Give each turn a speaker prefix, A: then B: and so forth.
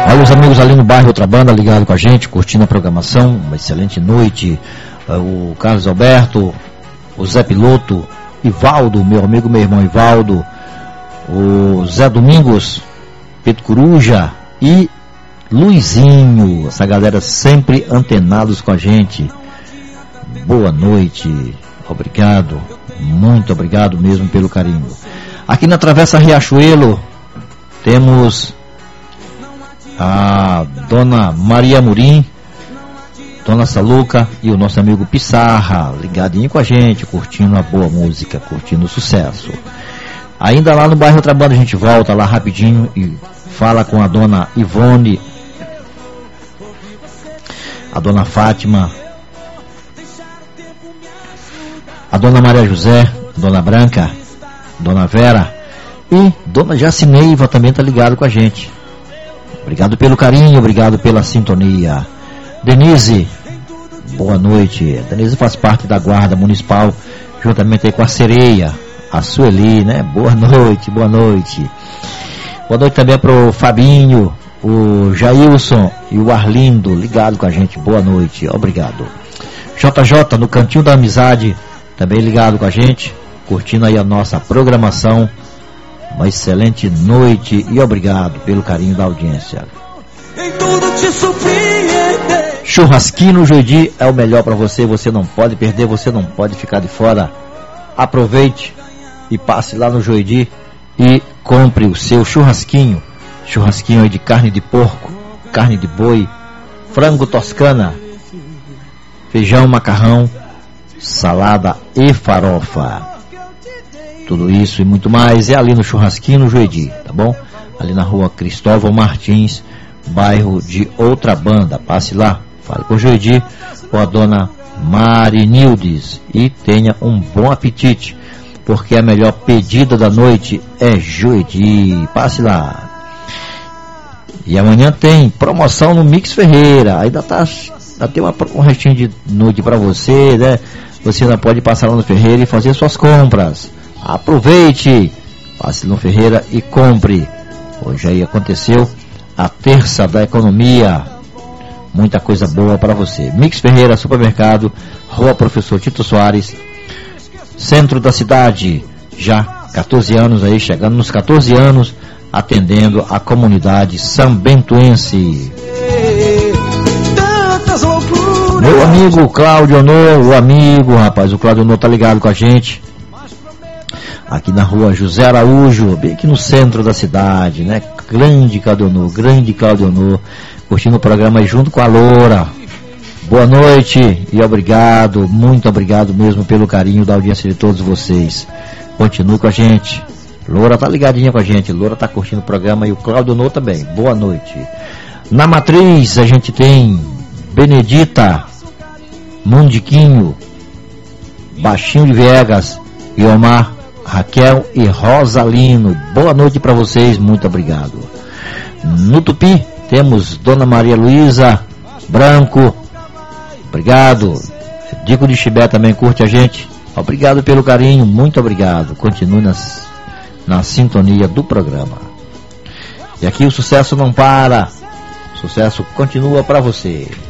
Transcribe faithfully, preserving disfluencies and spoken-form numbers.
A: Olha os amigos ali no bairro Outra Banda ligado com a gente, curtindo a programação. Uma excelente noite. O Carlos Alberto, o Zé Piloto, Ivaldo, meu amigo, meu irmão Ivaldo, o Zé Domingos, Pedro Coruja e Luizinho. Essa galera sempre antenados com a gente. Boa noite. Obrigado. Muito obrigado mesmo pelo carinho. Aqui na Travessa Riachuelo temos a Dona Maria Murim, Dona Saluca e o nosso amigo Pissarra, ligadinho com a gente, curtindo a boa música, curtindo o sucesso. Ainda lá no bairro Outra Banda, a gente volta lá rapidinho e fala com a Dona Ivone, a Dona Fátima, a Dona Maria José, a Dona Branca, Dona Vera e Dona Jacineiva também está ligado com a gente. Obrigado pelo carinho, obrigado pela sintonia. Denise, boa noite. A Denise faz parte da Guarda Municipal, juntamente aí com a Sereia, a Sueli, né? Boa noite, boa noite. Boa noite também para o Fabinho, o Jailson e o Arlindo, ligado com a gente. Boa noite, obrigado. J J, no Cantinho da Amizade, também ligado com a gente, curtindo aí a nossa programação. Uma excelente noite e obrigado pelo carinho da audiência. Em tudo te surpreender. Churrasquinho no Juedi é o melhor para você, você não pode perder, você não pode ficar de fora. Aproveite e passe lá no Juedi e compre o seu churrasquinho. Churrasquinho aí de carne de porco, carne de boi, frango toscana, feijão, macarrão, salada e farofa. Tudo isso e muito mais é ali no Churrasquinho no Juedi, tá bom? Ali na rua Cristóvão Martins, bairro de Outra Banda. Passe lá, fale com o Juedi, com a Dona Marinildes e tenha um bom apetite, porque a melhor pedida da noite é Juedi. Passe lá. E amanhã tem promoção no Mix Ferreira. Ainda tá, ainda tem uma, um restinho de noite para você, né? Você ainda pode passar lá no Ferreira e fazer suas compras. Aproveite, passe no Ferreira e compre. Hoje aí aconteceu a terça da economia, muita coisa boa para você. Mix Ferreira Supermercado, Rua Professor Tito Soares, centro da cidade, já catorze anos aí, chegando nos catorze anos, atendendo a comunidade sambentuense. Meu amigo Cláudio Honor, o amigo, rapaz, o Cláudio Honor tá ligado com a gente. Aqui na rua José Araújo, bem aqui no centro da cidade, né? Grande Cláudio Honor, grande Cláudio Honor, curtindo o programa aí junto com a Loura. Boa noite e obrigado, muito obrigado mesmo pelo carinho da audiência de todos vocês. Continue com a gente. Loura tá ligadinha com a gente, Loura tá curtindo o programa e o Cláudio Honor também. Boa noite. Na Matriz a gente tem Benedita, Mundiquinho, Baixinho de Viegas, Guiomar, Raquel e Rosalino. Boa noite para vocês, muito obrigado. No Tupi temos Dona Maria Luísa Branco, obrigado. Dico de Chibé também curte a gente, obrigado pelo carinho, muito obrigado. Continue nas, na sintonia do programa. E aqui o sucesso não para, o sucesso continua para você.